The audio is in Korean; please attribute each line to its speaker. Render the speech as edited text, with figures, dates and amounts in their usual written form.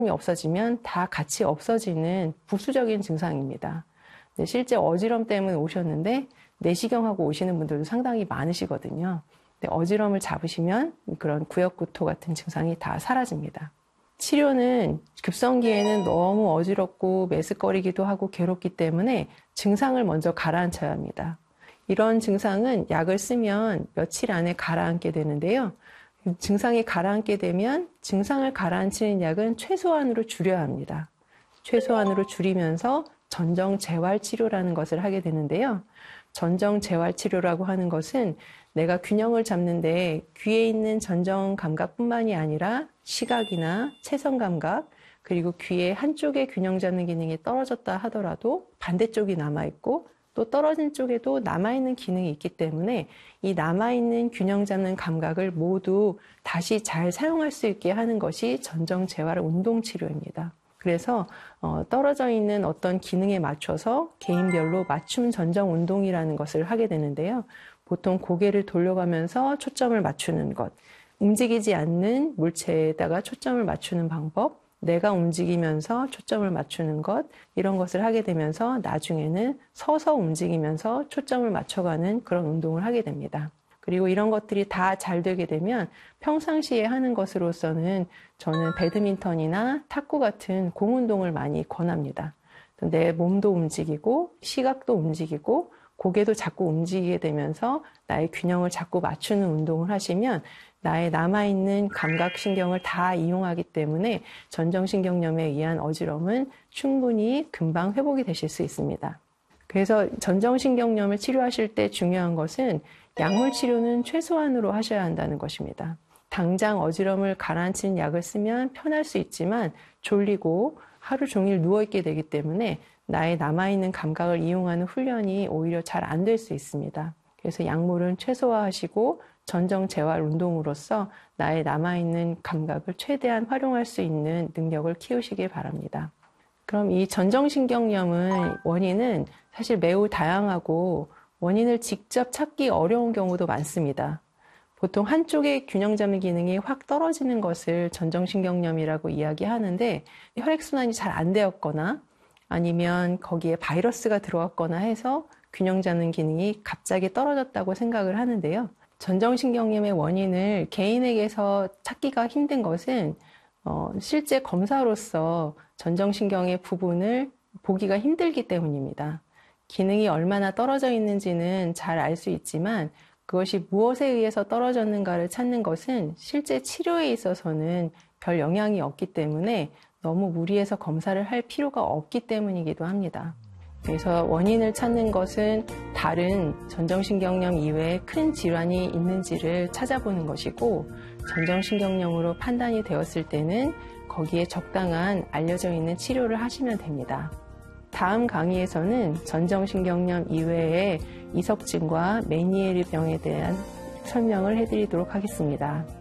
Speaker 1: 없어지면 다 같이 없어지는 부수적인 증상입니다. 실제 어지럼 때문에 오셨는데 내시경하고 오시는 분들도 상당히 많으시거든요. 어지럼을 잡으시면 그런 구역구토 같은 증상이 다 사라집니다. 치료는 급성기에는 너무 어지럽고 메스꺼리기도 하고 괴롭기 때문에 증상을 먼저 가라앉혀야 합니다. 이런 증상은 약을 쓰면 며칠 안에 가라앉게 되는데요. 증상이 가라앉게 되면 증상을 가라앉히는 약은 최소한으로 줄여야 합니다. 최소한으로 줄이면서 전정재활치료라는 것을 하게 되는데요. 전정재활치료라고 하는 것은 내가 균형을 잡는데 귀에 있는 전정감각뿐만이 아니라 시각이나 체성감각, 그리고 귀의 한쪽의 균형 잡는 기능이 떨어졌다 하더라도 반대쪽이 남아있고 또 떨어진 쪽에도 남아있는 기능이 있기 때문에 이 남아있는 균형 잡는 감각을 모두 다시 잘 사용할 수 있게 하는 것이 전정재활 운동치료입니다. 그래서 떨어져 있는 어떤 기능에 맞춰서 개인별로 맞춤 전정 운동이라는 것을 하게 되는데요. 보통 고개를 돌려가면서 초점을 맞추는 것, 움직이지 않는 물체에다가 초점을 맞추는 방법, 내가 움직이면서 초점을 맞추는 것, 이런 것을 하게 되면서 나중에는 서서 움직이면서 초점을 맞춰가는 그런 운동을 하게 됩니다. 그리고 이런 것들이 다 잘 되게 되면 평상시에 하는 것으로서는 저는 배드민턴이나 탁구 같은 공 운동을 많이 권합니다. 내 몸도 움직이고 시각도 움직이고 고개도 자꾸 움직이게 되면서 나의 균형을 자꾸 맞추는 운동을 하시면 나의 남아있는 감각신경을 다 이용하기 때문에 전정신경염에 의한 어지럼은 충분히 금방 회복이 되실 수 있습니다. 그래서 전정신경염을 치료하실 때 중요한 것은 약물 치료는 최소한으로 하셔야 한다는 것입니다. 당장 어지럼을 가라앉히는 약을 쓰면 편할 수 있지만 졸리고 하루 종일 누워있게 되기 때문에 나의 남아있는 감각을 이용하는 훈련이 오히려 잘 안 될 수 있습니다. 그래서 약물은 최소화하시고 전정재활 운동으로서 나의 남아있는 감각을 최대한 활용할 수 있는 능력을 키우시길 바랍니다. 그럼 이 전정신경염의 원인은 사실 매우 다양하고 원인을 직접 찾기 어려운 경우도 많습니다. 보통 한쪽의 균형 잡는 기능이 확 떨어지는 것을 전정신경염이라고 이야기하는데 혈액순환이 잘 안 되었거나 아니면 거기에 바이러스가 들어왔거나 해서 균형 잡는 기능이 갑자기 떨어졌다고 생각을 하는데요. 전정신경염의 원인을 개인에게서 찾기가 힘든 것은 실제 검사로서 전정신경의 부분을 보기가 힘들기 때문입니다. 기능이 얼마나 떨어져 있는지는 잘 알 수 있지만 그것이 무엇에 의해서 떨어졌는가를 찾는 것은 실제 치료에 있어서는 별 영향이 없기 때문에 너무 무리해서 검사를 할 필요가 없기 때문이기도 합니다. 그래서 원인을 찾는 것은 다른 전정신경염 이외에 큰 질환이 있는지를 찾아보는 것이고 전정신경염으로 판단이 되었을 때는 거기에 적당한 알려져 있는 치료를 하시면 됩니다. 다음 강의에서는 전정신경염 이외에 이석증과 메니에르 병에 대한 설명을 해드리도록 하겠습니다.